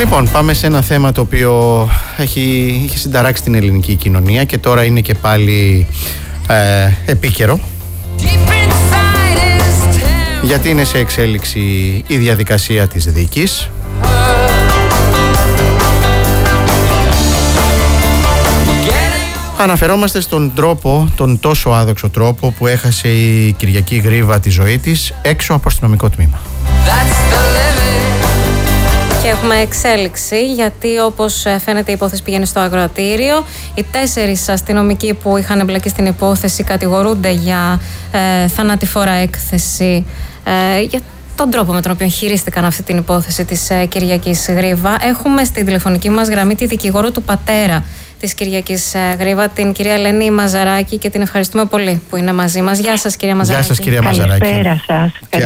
Λοιπόν, πάμε σε ένα θέμα το οποίο έχει συνταράξει την ελληνική κοινωνία και τώρα είναι και πάλι επίκαιρο, γιατί είναι σε εξέλιξη η διαδικασία της δίκης. Αναφερόμαστε στον τρόπο, τον τόσο άδοξο τρόπο που έχασε η Κυριακή Γρίβα τη ζωή της έξω από αστυνομικό τμήμα. Και έχουμε εξέλιξη, γιατί όπως φαίνεται η υπόθεση πηγαίνει στο ακροατήριο. Οι 4 αστυνομικοί που είχαν εμπλακεί στην υπόθεση κατηγορούνται για θανατηφόρα έκθεση, για τον τρόπο με τον οποίο χειρίστηκαν αυτή την υπόθεση της Κυριακής Γρίβα. Έχουμε στην τηλεφωνική μας γραμμή τη δικηγόρο του πατέρα της Κυριακής Γρίβα, την κυρία Ελένη Μαζαράκη, και την ευχαριστούμε πολύ που είναι μαζί μας. Γεια σας, κυρία Μαζαράκη. Γεια σας, κυρία Μαζαράκη. Καλησπέρα σας. Και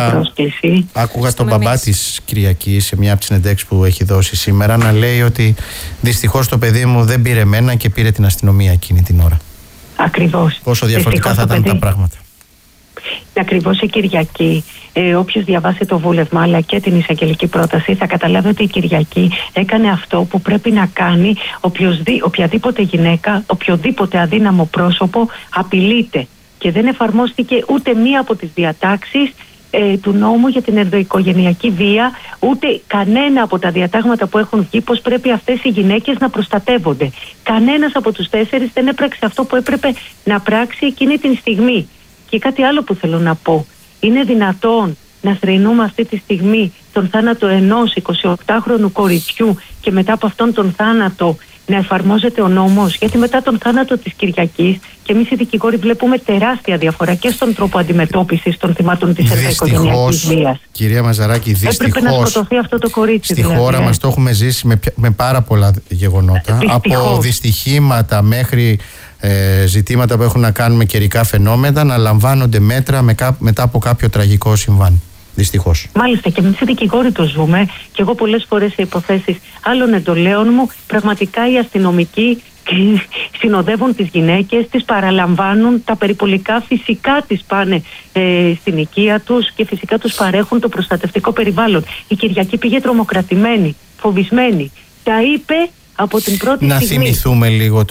άκουγα τον μπαμπά της Κυριακής σε μια από τις συνεντεύξεις που έχει δώσει σήμερα να λέει ότι δυστυχώς το παιδί μου δεν πήρε εμένα και πήρε την αστυνομία εκείνη την ώρα. Ακριβώς. Πόσο διαφορετικά θα ήταν τα πράγματα. Ακριβώς η Κυριακή, όποιος διαβάσει το βούλευμα αλλά και την εισαγγελική πρόταση θα καταλάβει ότι η Κυριακή έκανε αυτό που πρέπει να κάνει οποιαδήποτε γυναίκα, οποιοδήποτε αδύναμο πρόσωπο απειλείται, και δεν εφαρμόστηκε ούτε μία από τις διατάξεις του νόμου για την ενδοοικογενειακή βία, ούτε κανένα από τα διατάγματα που έχουν βγει πως πρέπει αυτές οι γυναίκες να προστατεύονται. Κανένας από τους 4 δεν έπραξε αυτό που έπρεπε να πράξει εκείνη την στιγμή. Και κάτι άλλο που θέλω να πω, είναι δυνατόν να θρηνούμε αυτή τη στιγμή τον θάνατο ενός 28χρονου κοριτσιού και μετά από αυτόν τον θάνατο να εφαρμόζεται ο νόμος? Γιατί μετά τον θάνατο της Κυριακής, και εμείς οι δικηγόροι βλέπουμε τεράστια διαφορά και στον τρόπο αντιμετώπισης των θυμάτων της ενδοοικογενειακής βίας. Κυρία Μαζαράκη, δυστυχώς έπρεπε να σκοτωθεί αυτό το κορίτσι. Στη χώρα μας το έχουμε ζήσει με πάρα πολλά γεγονότα. Από δυστυχήματα μέχρι ζητήματα που έχουν να κάνουν με καιρικά φαινόμενα να λαμβάνονται μέτρα μετά από κάποιο τραγικό συμβάν. Δυστυχώς. Μάλιστα, και εμείς οι δικηγόροι το ζούμε, και εγώ πολλές φορές σε υποθέσεις άλλων εντολέων μου, πραγματικά οι αστυνομικοί συνοδεύουν τις γυναίκες, τις παραλαμβάνουν, τα περιπολικά φυσικά τις πάνε στην οικία τους και φυσικά τους παρέχουν το προστατευτικό περιβάλλον. Η Κυριακή πήγε τρομοκρατημένη, φοβισμένη. Τα είπε από την πρώτη στιγμή. Θυμηθούμε λίγο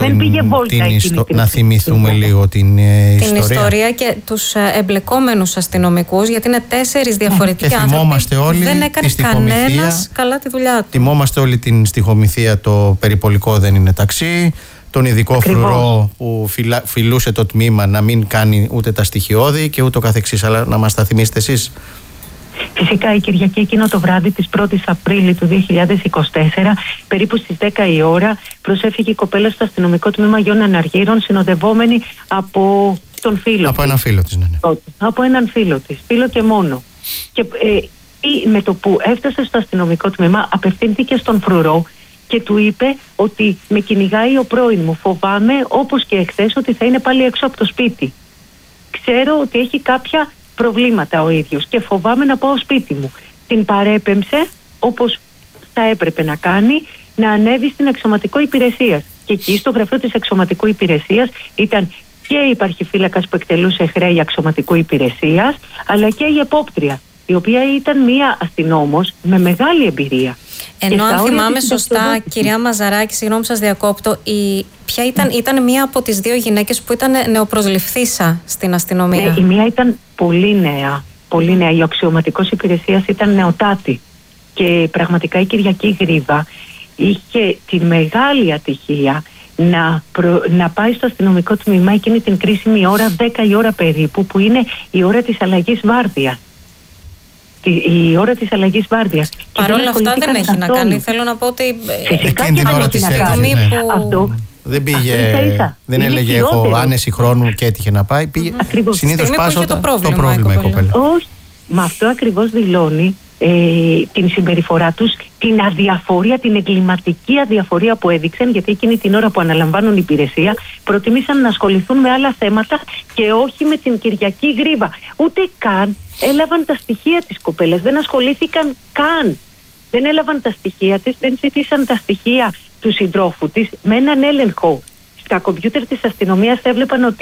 την ιστορία και τους εμπλεκόμενους αστυνομικούς, γιατί είναι 4 διαφορετικοί άνθρωποι. Όλοι δεν έκανε κανένας καλά τη δουλειά του. Θυμόμαστε όλη την στιχομυθία, το περιπολικό δεν είναι ταξί, τον ειδικό φρουρό που φιλούσε το τμήμα να μην κάνει ούτε τα στοιχειώδη και ούτω καθεξής. Αλλά να μας τα θυμίσετε εσείς. Φυσικά η Κυριακή εκείνο το βράδυ της 1ης Απρίλη του 2024, περίπου στις 10 η ώρα, προσέφυγε η κοπέλα στο αστυνομικό τμήμα Γιών Αναργύρων, συνοδευόμενη από τον φίλο από έναν φίλο της. Ναι. Από έναν φίλο της, φίλο και μόνο. Και με το που έφτασε στο αστυνομικό τμήμα, απευθύνθηκε στον φρουρό και του είπε ότι με κυνηγάει ο πρώην μου. Φοβάμαι, όπως και εχθές, ότι θα είναι πάλι έξω από το σπίτι. Ξέρω ότι έχει κάποια προβλήματα ο ίδιος και φοβάμαι να πάω σπίτι μου. Την παρέπεμψε, όπως θα έπρεπε να κάνει, να ανέβει στην αξιωματικό υπηρεσίας. Και εκεί στο γραφείο της αξιωματικού υπηρεσίας ήταν και η υπαρχιφύλακας που εκτελούσε χρέη αξιωματικού υπηρεσίας, αλλά και η επόπτρια, η οποία ήταν μία αστυνόμος με μεγάλη εμπειρία. Ενώ αν θυμάμαι σωστά, κυρία Μαζαράκη, συγγνώμη σας διακόπτω, ποια ήταν μία από τις 2 γυναίκες που ήταν νεοπροσληφθήσα στην αστυνομία? Η μία ήταν πολύ νέα. Η αξιωματικός υπηρεσίας ήταν νεοτάτη. Και πραγματικά η Κυριακή Γρίβα είχε τη μεγάλη ατυχία να πάει στο αστυνομικό τμήμα εκείνη την κρίσιμη ώρα, 10 η ώρα περίπου, που είναι η ώρα της αλλαγής βάρδιας. Η ώρα της αλλαγής βάρδιας. Παρ' όλα αυτά δεν έχει να κάνει. Θέλω να πω ότι φυσικά και ώρα της στιγμή που αυτό δεν πήγε, δεν έλεγε έχω άνεση χρόνου και έτυχε να πάει. Συνήθως πάω το πρόβλημα η κοπέλα. Όχι, μα αυτό ακριβώς δηλώνει την συμπεριφορά τους, την αδιαφορία, την εγκληματική αδιαφορία που έδειξαν, γιατί εκείνη την ώρα που αναλαμβάνουν υπηρεσία προτιμήσαν να ασχοληθούν με άλλα θέματα και όχι με την Κυριακή Γρίβα. Ούτε καν έλαβαν τα στοιχεία της κοπέλας, δεν ασχολήθηκαν καν. Δεν έλαβαν τα στοιχεία της, δεν ζητήσαν τα στοιχεία του συντρόφου της. Με έναν έλεγχο στα κομπιούτερ της αστυνομίας έβλεπαν ότι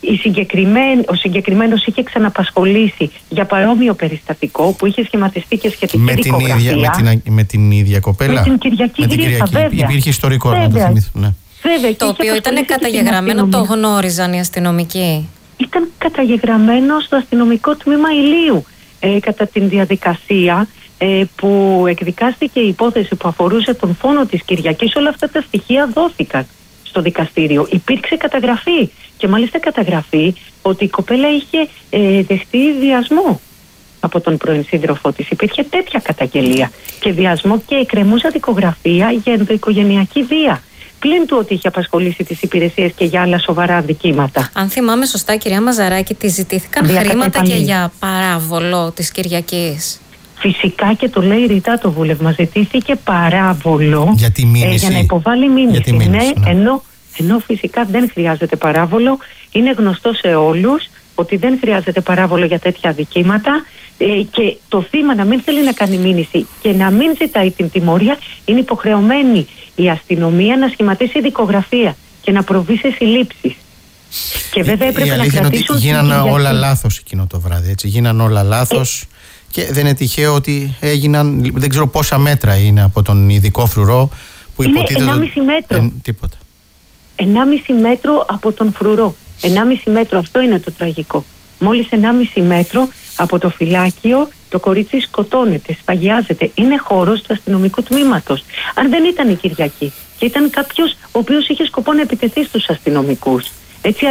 Ο συγκεκριμένος είχε ξαναπασχολήσει για παρόμοιο περιστατικό που είχε σχηματιστεί και σχετική δικογραφία. Με την ίδια κοπέλα. Με την Κυριακή Γρίφα, βέβαια. Υπήρχε ιστορικό, να το θυμηθούν. Ναι. Βέβαια, το οποίο ήταν καταγεγραμμένο, το γνώριζαν οι αστυνομικοί. Ήταν καταγεγραμμένο στο αστυνομικό τμήμα Ηλίου κατά την διαδικασία που εκδικάστηκε η υπόθεση που αφορούσε τον φόνο της Κυριακής. Όλα αυτά τα στοιχεία δόθηκαν στο δικαστήριο. Υπήρξε καταγραφή και μάλιστα καταγραφή ότι η κοπέλα είχε δεχτεί βιασμό από τον πρώην σύντροφό της. Υπήρχε τέτοια καταγγελία και βιασμό και εκκρεμούσα δικογραφία για ενδοοικογενειακή βία. Πλην του ότι είχε απασχολήσει τις υπηρεσίες και για άλλα σοβαρά αδικήματα. Αν θυμάμαι σωστά, κυρία Μαζαράκη, τη ζητήθηκαν χρήματα και για παράβολο της Κυριακής. Φυσικά και το λέει ρητά το βούλευμα. Ζητήθηκε παράβολο για να υποβάλει μήνυση. Ενώ φυσικά δεν χρειάζεται παράβολο. Είναι γνωστό σε όλους ότι δεν χρειάζεται παράβολο για τέτοια αδικήματα και το θύμα να μην θέλει να κάνει μήνυση και να μην ζητάει την τιμωρία, είναι υποχρεωμένη η αστυνομία να σχηματίσει δικογραφία και να προβεί σε συλλήψεις. Και βέβαια έπρεπε να κρατήσουν. Γίνανε όλα λάθος εκείνο το βράδυ. Έτσι. Γίνανε όλα λάθος. Και δεν είναι τυχαίο ότι έγιναν, δεν ξέρω πόσα μέτρα είναι από τον ειδικό φρουρό που υποτίθεται. Είναι 1,5 μέτρο. Τίποτα. 1,5 μέτρο από τον φρουρό. 1,5 μέτρο, αυτό είναι το τραγικό. Μόλις 1,5 μέτρο από το φυλάκιο το κορίτσι σκοτώνεται, σφαγιάζεται. Είναι χώρος του αστυνομικού τμήματος. Αν δεν ήταν η Κυριακή και ήταν κάποιος ο οποίος είχε σκοπό να επιτεθεί στους αστυνομικούς, έτσι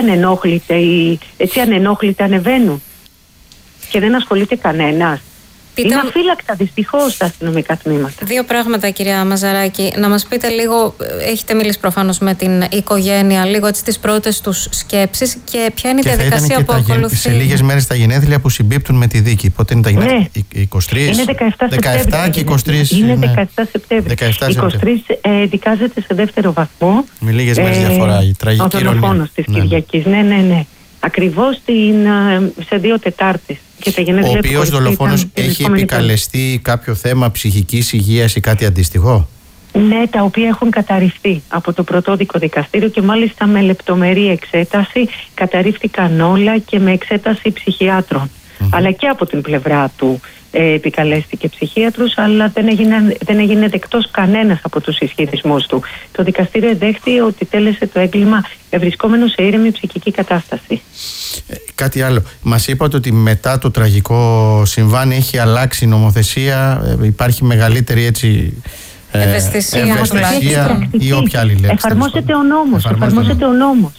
ανενόχλητα ανεβαίνουν και δεν ασχολείται κανένας. Είναι αφύλακτα δυστυχώς τα αστυνομικά τμήματα. Δύο πράγματα, κυρία Μαζαράκη. Να μας πείτε λίγο, έχετε μιλήσει προφανώς με την οικογένεια, λίγο έτσι τις πρώτες τους σκέψεις και ποια είναι η διαδικασία που ακολουθεί. Σε λίγες μέρες τα γενέθλια που συμπίπτουν με τη δίκη. Πότε είναι τα γενέθλια? 23. Είναι 17 και 23. Είναι 17 Σεπτέμβρη. 23 δικάζεται σε δεύτερο βαθμό. Με λίγες μέρες διαφορά. Η τραγική ηρωνία. Ο δολοφόνος της Κυριακής. Ναι. Ακριβώς σε 2 Τετάρτες. Ο οποίος δολοφόνος έχει επικαλεστεί κάποιο θέμα ψυχικής υγείας ή κάτι αντίστοιχο? Ναι, τα οποία έχουν καταρριφθεί από το πρωτόδικο δικαστήριο και μάλιστα με λεπτομερή εξέταση καταρρίφθηκαν όλα και με εξέταση ψυχιάτρων. Αλλά και από την πλευρά του επικαλέστηκε ψυχίατρους, αλλά δεν έγινε δεκτός κανένας από τους ισχυρισμούς του. Το δικαστήριο δέχτηκε ότι τέλεσε το έγκλημα ευρισκόμενο σε ήρεμη ψυχική κατάσταση. Κάτι άλλο. Μας είπατε ότι μετά το τραγικό συμβάν έχει αλλάξει η νομοθεσία, υπάρχει μεγαλύτερη ευαισθησία ή όποια άλλη λέξη. Εφαρμόζεται ο νόμος.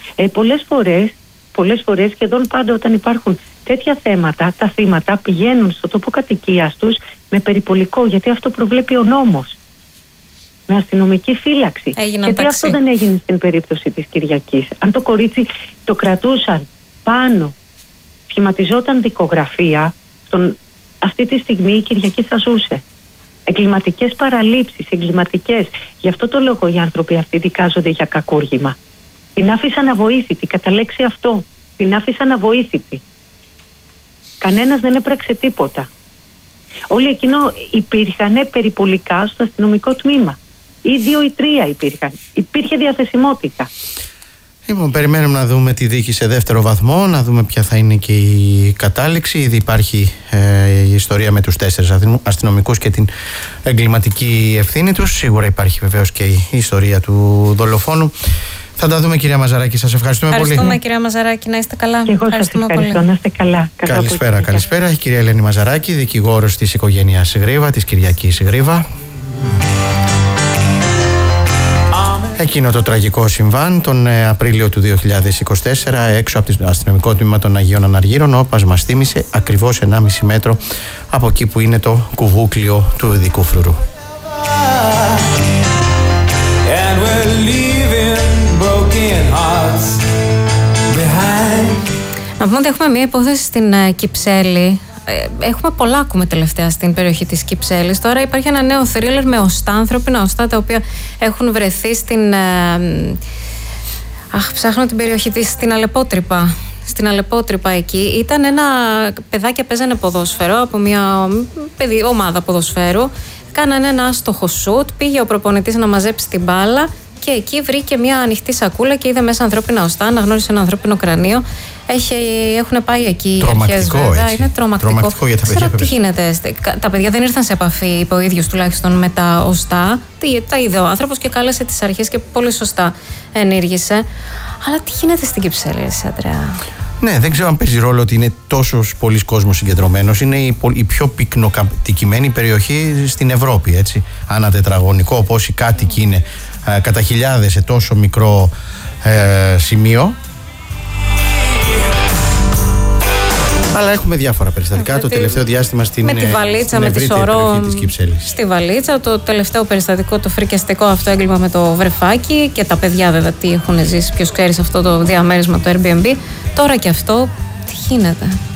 Πολλές φορές, σχεδόν πάντα όταν υπάρχουν τέτοια θέματα, τα θύματα πηγαίνουν στο τόπο κατοικίας τους με περιπολικό, γιατί αυτό προβλέπει ο νόμος. Με αστυνομική φύλαξη. Γιατί αυτό δεν έγινε στην περίπτωση της Κυριακής. Αν το κορίτσι το κρατούσαν πάνω, σχηματιζόταν δικογραφία, αυτή τη στιγμή η Κυριακή θα ζούσε. Εγκληματικές παραλήψεις, εγκληματικές. Γι' αυτό το λόγο οι άνθρωποι αυτοί δικάζονται για κακούργημα. Την άφησαν αβοήθητη, κατά λέξη αυτό. Την άφησαν αβοήθητη. Κανένας δεν έπραξε τίποτα. Όλοι εκείνο υπήρχαν περιπολικά στο αστυνομικό τμήμα. Ή 2 ή 3 υπήρχαν. Υπήρχε διαθεσιμότητα. Λοιπόν, περιμένουμε να δούμε τη δίκη σε δεύτερο βαθμό, να δούμε ποια θα είναι και η κατάληξη. Ήδη υπάρχει η ιστορία με τους 4 αστυνομικούς και την εγκληματική ευθύνη τους. Σίγουρα υπάρχει βεβαίως και η ιστορία του δολοφόνου. Θα τα δούμε, κυρία Μαζαράκη. Σας ευχαριστούμε πολύ. Ευχαριστούμε, κυρία Μαζαράκη. Να είστε καλά. Και εγώ σας ευχαριστώ. Να είστε καλά. Καλησπέρα. Η κυρία Ελένη Μαζαράκη, δικηγόρος της οικογένειας Γρίβα, της Κυριακής Γρίβα. Εκείνο το τραγικό συμβάν τον Απρίλιο του 2024 έξω από το αστυνομικό τμήμα των Αγίων Αναργύρων, όπως μας θύμισε, ακριβώς 1,5 μέτρο από εκεί που είναι το κουβούκλιο του ειδικού φρουρού. Να πούμε ότι έχουμε μια υπόθεση στην Κυψέλη. Έχουμε πολλά ακούμε τελευταία στην περιοχή της Κυψέλης. Τώρα υπάρχει ένα νέο θρίλερ με οστάνθρωπινα οστά τα οποία έχουν βρεθεί στην... ψάχνω την περιοχή της, στην Αλεπότρυπα. Στην Αλεπότρυπα εκεί ήταν ένα παιδάκια παίζανε ποδόσφαιρο από μια ομάδα ποδοσφαίρου. Κάνανε ένα άστοχο σουτ, πήγε ο προπονητής να μαζέψει την μπάλα και εκεί βρήκε μια ανοιχτή σακούλα και είδε μέσα ανθρώπινα οστά, αναγνώρισε ένα ανθρώπινο κρανίο. Έχουν πάει εκεί. Τρομακτικό, αρχές, είναι τρομακτικό για τα παιδιά. Τι γίνεται. Τα παιδιά δεν ήρθαν σε επαφή, είπε ο ίδιος τουλάχιστον, με τα οστά. Τα είδε ο άνθρωπος και κάλεσε τις αρχές και πολύ σωστά ενήργησε. Αλλά τι γίνεται στην Κυψέλη, Αντρέα? Ναι, δεν ξέρω αν παίζει ρόλο ότι είναι τόσος πολλής κόσμος συγκεντρωμένος. Είναι η πιο πυκνοκατοικημένη περιοχή στην Ευρώπη, έτσι. Ανά τετραγωνικό, όπως οι κάτοικοι είναι κατά χιλιάδες σε τόσο μικρό σημείο. Αλλά έχουμε διάφορα περιστατικά το τελευταίο διάστημα στην με τη βαλίτσα, με τη σωρό στη βαλίτσα. Το τελευταίο περιστατικό, το φρικιαστικό αυτό έγκλημα με το βρεφάκι και τα παιδιά βέβαια τι έχουν ζήσει. Ποιος ξέρει σε αυτό το διαμέρισμα, το Airbnb. Τώρα και αυτό, τι γίνεται?